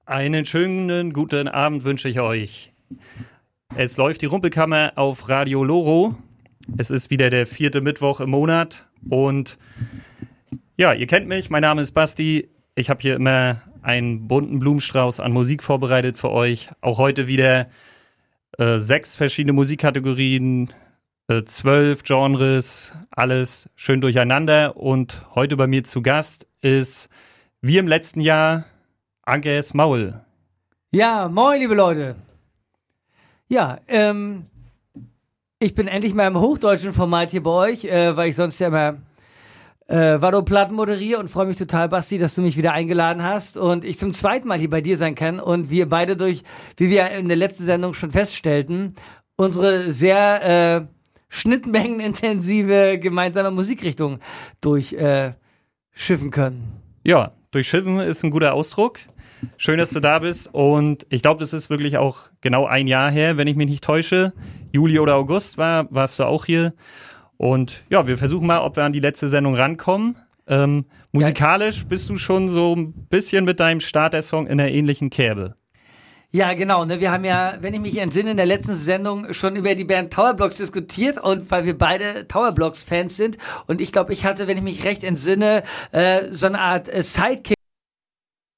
Einen schönen guten Abend wünsche ich euch. Es läuft die Rumpelkammer auf Radio Loro. Es ist wieder der 4. Mittwoch im Monat. Und ja, ihr kennt mich, mein Name ist Basti. Ich habe hier immer einen bunten Blumenstrauß an Musik vorbereitet für euch. Auch heute wieder 6 verschiedene Musikkategorien, 12 Genres, alles schön durcheinander. Und heute bei mir zu Gast ist, wie im letzten Jahr, Ankes Maul. Ja, moin, liebe Leute. Ja, ich bin endlich mal im hochdeutschen Format hier bei euch, weil ich sonst ja immer Vado Platten moderiere und freue mich total, Basti, dass du mich wieder eingeladen hast und ich zum zweiten Mal hier bei dir sein kann und wir beide durch, wie wir in der letzten Sendung schon feststellten, unsere sehr schnittmengenintensive gemeinsame Musikrichtung durchschiffen können. Ja, durchschiffen ist ein guter Ausdruck. Schön, dass du da bist und ich glaube, das ist wirklich auch genau ein Jahr her, wenn ich mich nicht täusche. Juli oder August warst du auch hier und ja, wir versuchen mal, ob wir an die letzte Sendung rankommen. Musikalisch bist du schon so ein bisschen mit deinem Starter-Song in einer ähnlichen Kerbe. Ja, genau. Ne? Wir haben ja, wenn ich mich entsinne, in der letzten Sendung schon über die Band Tower Blocks diskutiert und weil wir beide Tower Blocks Fans sind und ich glaube, ich hatte, wenn ich mich recht entsinne, so eine Art Sidekick